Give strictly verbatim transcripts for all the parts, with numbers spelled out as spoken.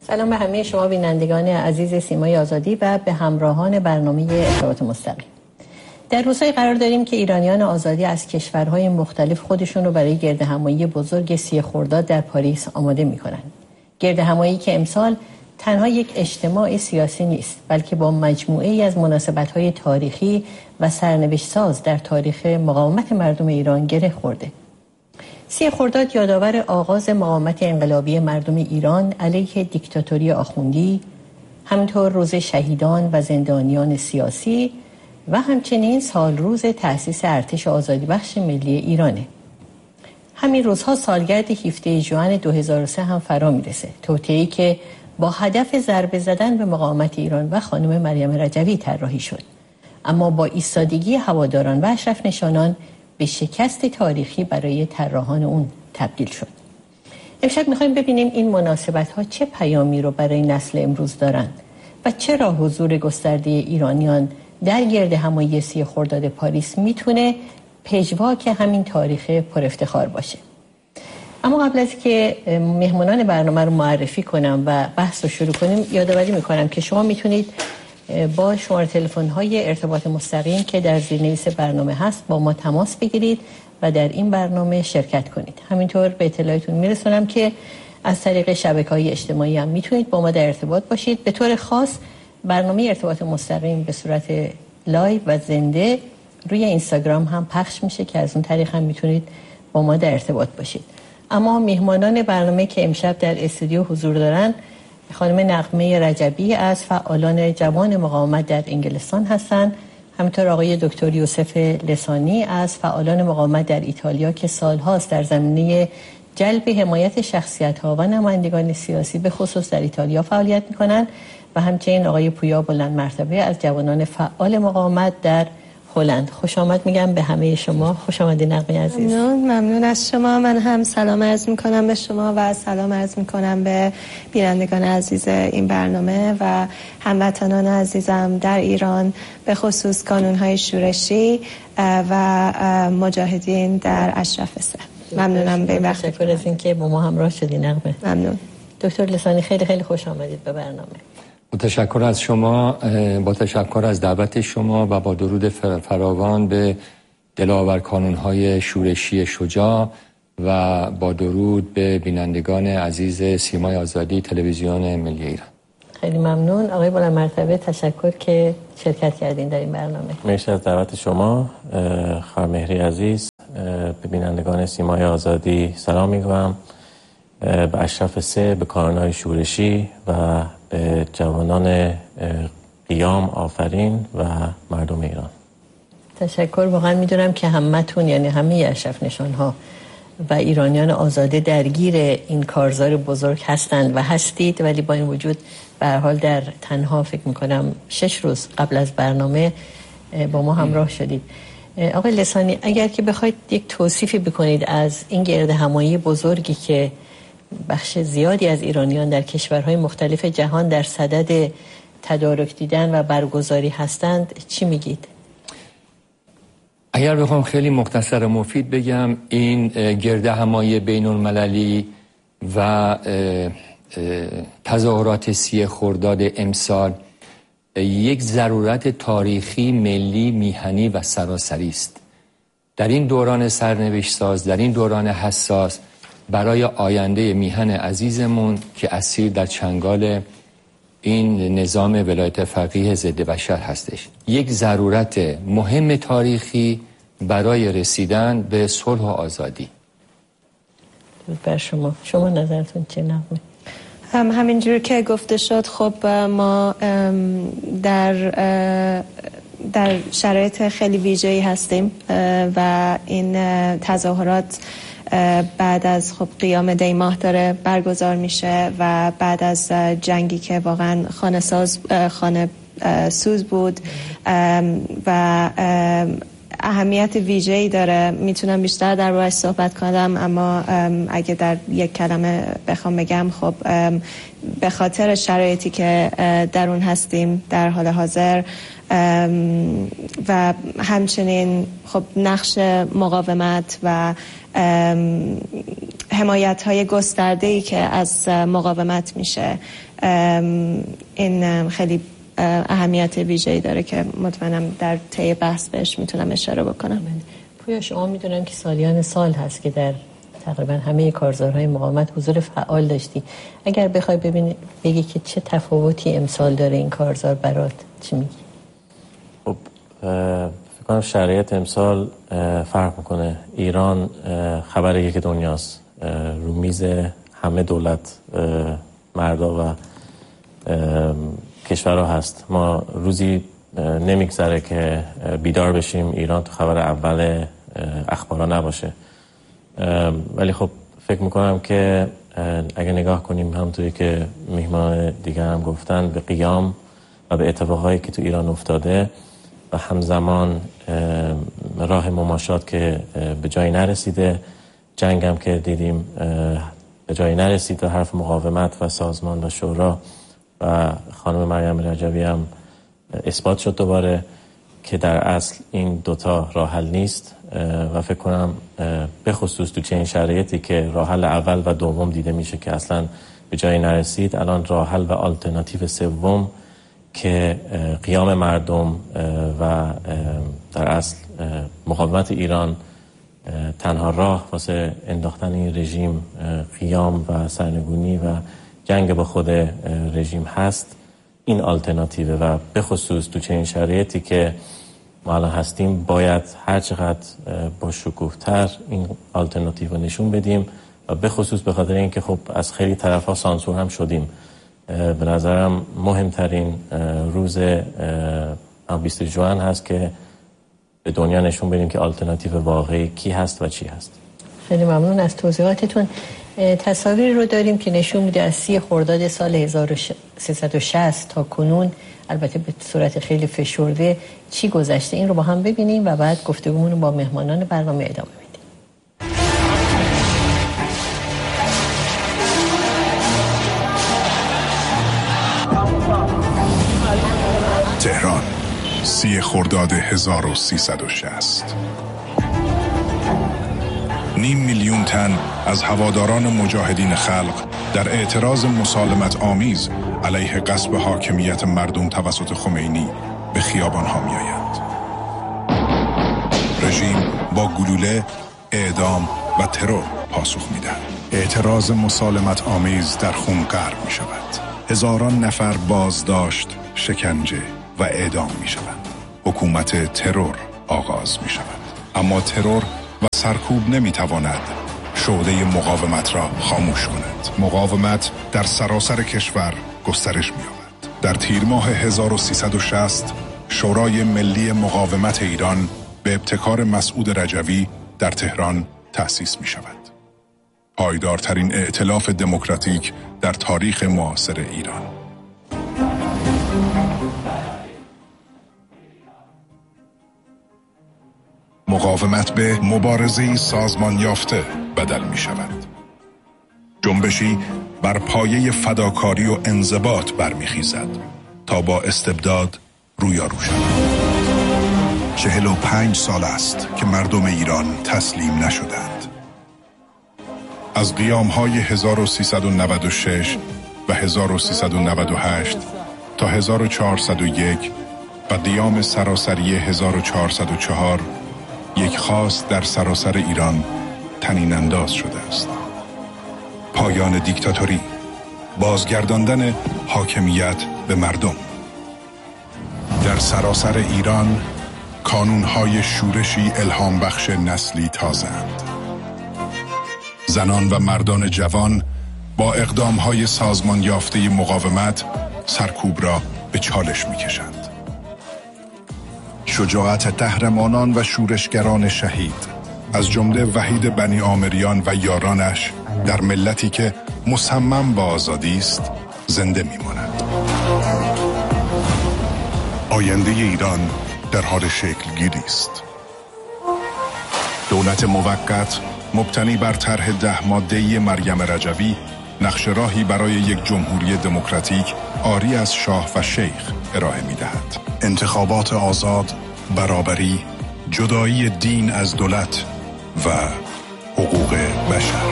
سلام به همه شما بینندگان عزیز سیمای آزادی و به همراهان برنامه ارتباط مستقیم. در روزهای قرار داریم که ایرانیان آزادی از کشورهای مختلف خودشون رو برای گردهمایی بزرگ سی خرداد در پاریس آماده می‌کنند. گردهمایی که امسال تنها یک اجتماع سیاسی نیست، بلکه با مجموعه‌ای از مناسبت‌های تاریخی و سرنوشت‌ساز در تاریخ مقاومت مردم ایران گره خورده. سی خرداد یادآور آغاز مقاومت انقلابی مردم ایران علیه دیکتاتوری آخوندی، همینطور روز شهیدان و زندانیان سیاسی و همچنین سال روز تأسیس ارتش آزادی بخش ملی ایرانه. همین روزها سالگرد هفدهم ژوئن دو هزار و سه هم فرا میرسه، توطئه‌ای که با هدف ضربه زدن به مقاومت ایران و خانم مریم رجوی طراحی شد، اما با ایستادگی هواداران و اشرف نشانان به شکست تاریخی برای طراحان اون تبدیل شد. امشب میخوایم ببینیم این مناسبت‌ها چه پیامی رو برای نسل امروز دارند و چرا حضور گسترده ایرانیان در گردهمایی سی خرداد پاریس میتونه پژواک همین تاریخ پر افتخار باشه. اما قبل از که مهمانان برنامه رو معرفی کنم و بحث رو شروع کنیم، یادآوری میکنم که شما میتونید با شماره تلفن‌های ارتباط مستقیم که در زیرنویس برنامه هست با ما تماس بگیرید و در این برنامه شرکت کنید. همینطور به اطلاعتون میرسونم که از طریق شبکه‌های اجتماعی هم میتونید با ما در ارتباط باشید. به طور خاص برنامه ارتباط مستقیم به صورت لایو و زنده روی اینستاگرام هم پخش میشه که از اون طریق هم میتونید با ما در ارتباط باشید. اما مهمانان برنامه که امشب در استودیو حضور دارن خانم نغمه رجبی از فعالان جوان مقاومت در انگلستان هستند، همینطور آقای دکتر یوسف لسانی از فعالان مقاومت در ایتالیا که سالهاست در زمینه جلب حمایت شخصیت‌ها و نمایندگان سیاسی به خصوص در ایتالیا فعالیت می‌کنند و همچنین آقای پویا بلند مرتبه از جوانان فعال مقاومت در هلند. خوش آمد میگم به همه شما. خوش آمدید نغمه عزیز. ممنون ممنون از شما. من هم سلام عرض میکنم به شما و سلام عرض میکنم به بینندگان عزیز این برنامه و هموطنان عزیزم در ایران، به خصوص کانونهای شورشی و مجاهدین در اشرف سه. ممنونم به وقت. تشکر از اینکه با ما همراه شدید نغمه. ممنون. دکتر لسانی خیلی خیلی خوش آمدید به برنامه. تشکر از شما، با تشکر از دعوت شما و با درود فراوان به دلاور کانونهای شورشی شجاع و با درود به بینندگان عزیز سیمای آزادی تلویزیون ملی ایران. خیلی ممنون. آقای بلند مرتبه تشکر که شرکت کردین در این برنامه. مرسی از دعوت شما. خواهرمهری عزیز، به بینندگان سیمای آزادی سلام میگم، به اشرف سه، به کانونهای شورشی و به جوانان قیام آفرین و مردم ایران. تشکر. واقعا میدونم که همتون، یعنی همه اشرف نشانها و ایرانیان آزاده درگیر این کارزار بزرگ هستند و هستید، ولی با این وجود به هر حال در تنها فکر میکنم شش روز قبل از برنامه با ما همراه شدید. آقای لسانی، اگر که بخواید یک توصیفی بکنید از این گردهمایی بزرگی که بخش زیادی از ایرانیان در کشورهای مختلف جهان در صدد تدارک دیدن و برگزاری هستند، چی میگید؟ اگر بخوام خیلی مختصر و مفید بگم، این گردهمایی بین المللی و تظاهرات سی خرداد امسال یک ضرورت تاریخی، ملی، میهنی و سراسری است. در این دوران سرنوشت ساز، در این دوران حساس برای آینده میهن عزیزمون که اسیر در چنگال این نظام ولایت فقیه ضد بشر هستش، یک ضرورت مهم تاریخی برای رسیدن به صلح و آزادی. بر شما شما نظرتون چه نغمه؟ هم همینجور که گفته شد، خب ما در در شرایط خیلی ویژه‌ای هستیم و این تظاهرات بعد از خب قیام دی ماه داره برگزار میشه و بعد از جنگی که واقعا خانه ساز خانه سوز بود و اهمیت ویژه‌ای داره. میتونم بیشتر در روش صحبت کنم، اما اگه در یک کلمه بخوام بگم، خب به خاطر شرایطی که در اون هستیم در حال حاضر و همچنین خب نقش مقاومت و حمایت‌های گسترده‌ای که از مقاومت میشه، این خیلی اهمیت ویژه‌ای داره که مطمئنم در طی بحث بهش میتونم اشاره بکنم. پویا، شما میدونم که سالیان سال هست که در تقریبا همه کارزارهای مقاومت حضور فعال داشتی. اگر بخوای ببینی بگی که چه تفاوتی امسال داره این کارزار برات، چی میگی؟ خب فکر کنم شرایط امسال فرق میکنه. ایران خبر یک دنیاست، رو میز همه دولت مردا و کشورها هست. ما روزی نمیگذره که بیدار بشیم ایران تو خبر اول اخبارا نباشه. ولی خب فکر میکنم که اگه نگاه کنیم همونطوری که میهمان دیگر هم گفتن به قیام و به اتفاقایی که تو ایران افتاده و همزمان راه مماشات که به جایی نرسیده، جنگ هم که دیدیم به جایی نرسید و حرف مقاومت و سازمان و شورا و خانم مریم رجبی هم اثبات شد دوباره که در اصل این دوتا راه حل نیست و فکر کنم به خصوص تو چنین شرایطی که راه حل اول و دوم دیده میشه که اصلا به جایی نرسید، الان راه حل و آلترناتیو سوم که قیام مردم و در اصل مقاومت ایران تنها راه واسه انداختن این رژیم قیام و سرنگونی و جنگ با خود رژیم هست، این آلترناتیوه و به خصوص تو چنین شرایطی که ما الان هستیم باید هر چقدر با شکوه‌تر این آلترناتیو رو نشون بدیم و به خصوص به خاطر اینکه خب از خیلی طرف‌ها سانسور هم شدیم. به نظرم مهمترین روز بیست ژوئن هست که به دنیا نشون بدیم که آلترناتیو واقعی کی هست و چی هست. خیلی ممنون از توضیحاتتون. تصاویری رو داریم که نشون میده از سی خرداد سال هزار و سیصد و شصت تا کنون، البته به صورت خیلی فشرده، چی گذشته. این رو با هم ببینیم و بعد گفتگومون رو با مهمانان برنامه ادامه بدیم. تهران، سی خرداد هزار و سیصد و شصت. نیم میلیون تن از هواداران مجاهدین خلق در اعتراض مسالمت آمیز علیه غصب حاکمیت مردم توسط خمینی به خیابان‌ها می‌آیند. رژیم با گلوله، اعدام و ترور پاسخ می‌دهد. اعتراض مسالمت آمیز در خون غرق می‌شود. هزاران نفر بازداشت، شکنجه و اعدام می‌شوند. حکومت ترور آغاز می‌شود. اما ترور و سرکوب نمی‌تواند شعله مقاومت را خاموش کند. مقاومت در سراسر کشور گسترش می‌یابد. در تیر ماه هزار و سیصد و شصت شورای ملی مقاومت ایران به ابتکار مسعود رجوی در تهران تأسیس می‌شود. پایدارترین ائتلاف دموکراتیک در تاریخ معاصر ایران. مقاومت به مبارزه‌ای سازمان یافته بدل می شود. جنبشی بر پایه فداکاری و انضباط برمیخیزد تا با استبداد رویارو شود. چهل و پنج سال است که مردم ایران تسلیم نشدند. از قیام‌های هزار و سیصد و نود و شش و هزار و سیصد و نود و هشت تا هزار و چهارصد و یک و قیام سراسری هزار و چهارصد و چهار یک خواست در سراسر ایران طنین انداز شده است. پایان دیکتاتوری، بازگرداندن حاکمیت به مردم. در سراسر ایران کانونهای شورشی الهام بخش نسلی تازه‌اند. زنان و مردان جوان با اقدامهای سازمان یافته مقاومت سرکوب را به چالش می‌کشند. شجاعت قهرمانان و شورشگران شهید از جمله وحید بنی عامریان و یارانش در ملتی که مصمم با آزادی است زنده می‌ماند. آینده ایران در حال شکل گیری است. دولت موقت مبتنی بر طرح ده ماده‌ای مریم رجوی نقش راهی برای یک جمهوری دموکراتیک عاری از شاه و شیخ ارائه می‌دهد. انتخابات آزاد، برابری، جدایی دین از دولت و حقوق بشر.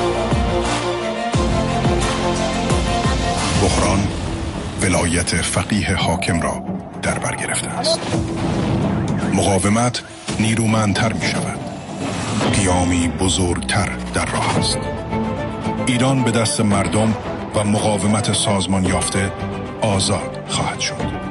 بحران ولایت فقیه حاکم را در بر گرفته است. مقاومت نیرومندتر می شود. قیامی بزرگتر در راه است. ایران به دست مردم و مقاومت سازمان یافته آزاد خواهد شد.